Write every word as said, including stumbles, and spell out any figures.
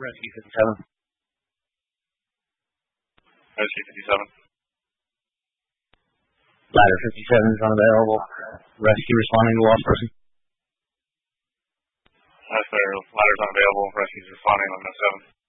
Rescue fifty-seven. Rescue fifty-seven. Ladder fifty-seven is unavailable. Rescue responding to lost person. That's fair. Ladder's unavailable. Rescue's responding on the seven.